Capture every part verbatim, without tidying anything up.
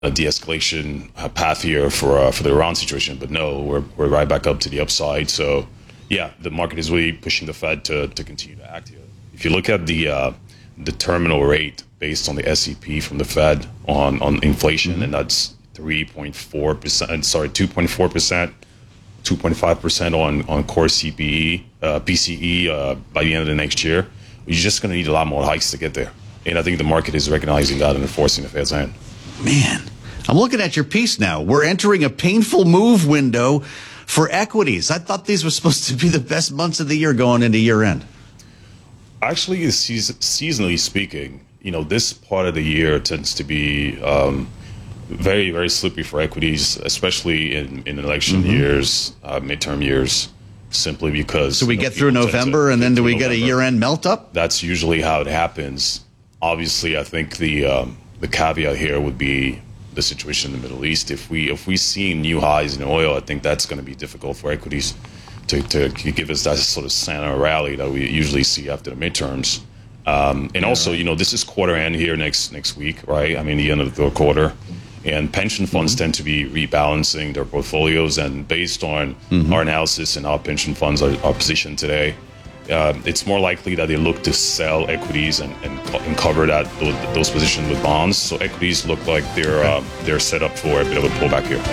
a de-escalation uh, path here for uh, for the Iran situation, but no, we're we're right back up to the upside. So, yeah, the market is really pushing the Fed to to continue to act here. If you look at the uh, the terminal rate based on the S E P from the Fed on on inflation, mm-hmm. and that's three point four percent. Sorry, two point four percent, two point five percent on on core C P E, uh, P C E uh, by the end of the next year. You're just going to need a lot more hikes to get there, and I think the market is recognizing that and enforcing the Fed's hand. Man, I'm looking at your piece now. We're entering a painful move window for equities. I thought these were supposed to be the best months of the year going into year end. Actually, seasonally speaking, you know, this part of the year tends to be um, very, very sleepy for equities, especially in, in election mm-hmm. years, uh, midterm years, simply because... So we you know, get through November and then do we November. get a year-end melt-up? That's usually how it happens. Obviously, I think the... Um, The caveat here would be the situation in the Middle East. If we if we see new highs in oil, I think that's going to be difficult for equities to, to give us that sort of Santa rally that we usually see after the midterms. Um, and yeah, also, right. you know, this is quarter end here next next week, right? I mean, the end of the third quarter. And pension funds mm-hmm. tend to be rebalancing their portfolios. And based on mm-hmm. our analysis and how pension funds are, are positioned today, Uh, it's more likely that they look to sell equities and, and, and cover that those, those positions with bonds. So equities look like they're uh, they're set up for a bit of a pullback here.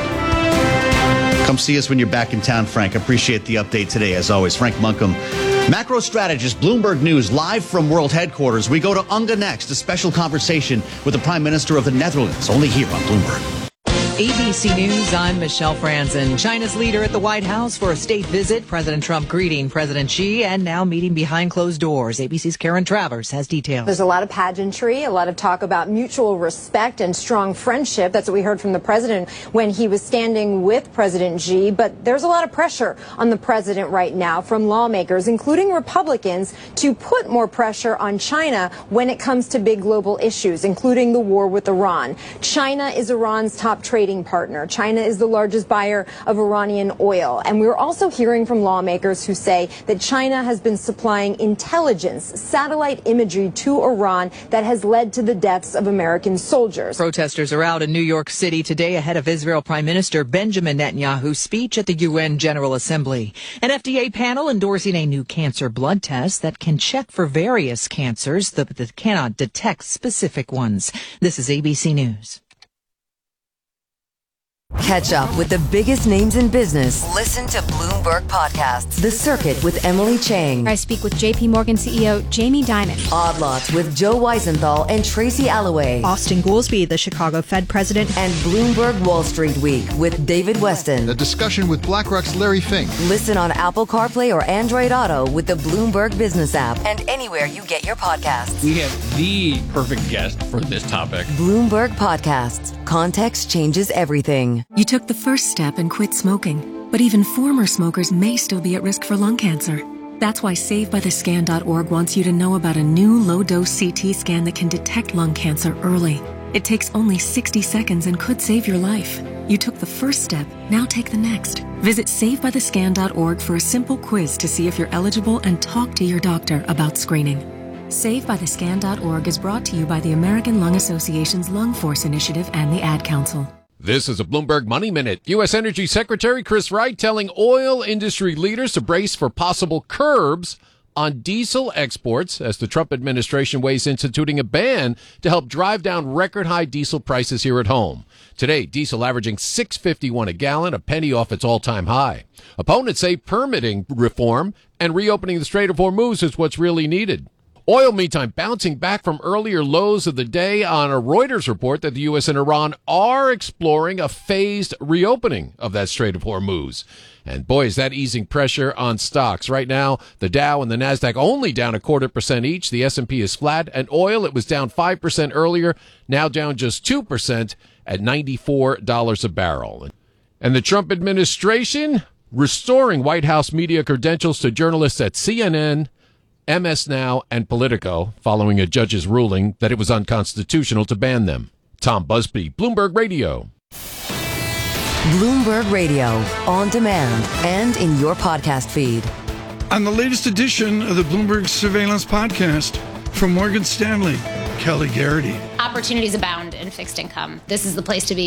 Come see us when you're back in town, Frank. Appreciate the update today, as always. Frank Munkham, macro strategist, Bloomberg News, live from World Headquarters. We go to UNGA next, a special conversation with the Prime Minister of the Netherlands, only here on Bloomberg. A B C News, I'm Michelle Franzen. China's leader at the White House for a state visit. President Trump greeting President Xi and now meeting behind closed doors. A B C's Karen Travers has details. There's a lot of pageantry, a lot of talk about mutual respect and strong friendship. That's what we heard from the president when he was standing with President Xi. But there's a lot of pressure on the president right now from lawmakers, including Republicans, to put more pressure on China when it comes to big global issues, including the war with Iran. China is Iran's top trading partner. China is the largest buyer of Iranian oil. And we're also hearing from lawmakers who say that China has been supplying intelligence, satellite imagery to Iran that has led to the deaths of American soldiers. Protesters are out in New York City today ahead of Israel Prime Minister Benjamin Netanyahu's speech at the U N General Assembly. An F D A panel endorsing a new cancer blood test that can check for various cancers but that cannot detect specific ones. This is A B C News. Catch up with the biggest names in business. Listen to Bloomberg Podcasts. The Circuit with Emily Chang. I speak with J P Morgan C E O Jamie Dimon. Odd Lots with Joe Weisenthal and Tracy Alloway. Austin Goolsbee, the Chicago Fed president. And Bloomberg Wall Street Week with David Weston. A discussion with BlackRock's Larry Fink. Listen on Apple CarPlay or Android Auto with the Bloomberg Business app and anywhere you get your podcasts. We have the perfect guest for this topic. Bloomberg Podcasts. Context changes everything. You took the first step and quit smoking, but even former smokers may still be at risk for lung cancer. That's why save by the scan dot org wants you to know about a new low-dose C T scan that can detect lung cancer early. It takes only sixty seconds and could save your life. You took the first step, now take the next. Visit save by the scan dot org for a simple quiz to see if you're eligible and talk to your doctor about screening. save by the scan dot org is brought to you by the American Lung Association's Lung Force Initiative and the Ad Council. This is a Bloomberg Money Minute. U S. Energy Secretary Chris Wright telling oil industry leaders to brace for possible curbs on diesel exports as the Trump administration weighs instituting a ban to help drive down record-high diesel prices here at home. Today, diesel averaging six fifty-one a gallon, a penny off its all-time high. Opponents say permitting reform and reopening the Strait of Hormuz is what's really needed. Oil, meantime, bouncing back from earlier lows of the day on a Reuters report that the U S and Iran are exploring a phased reopening of that Strait of Hormuz. And boy, is that easing pressure on stocks. Right now, the Dow and the Nasdaq only down a quarter percent each. The S and P is flat. And oil, it was down five percent earlier, now down just two percent at ninety-four dollars a barrel. And the Trump administration restoring White House media credentials to journalists at C N N, M S Now, and Politico, following a judge's ruling that it was unconstitutional to ban them. Tom Busby, Bloomberg Radio. Bloomberg Radio, on demand and in your podcast feed. On the latest edition of the Bloomberg Surveillance Podcast from Morgan Stanley, Kelly Garrity. Opportunities abound in fixed income. This is the place to be.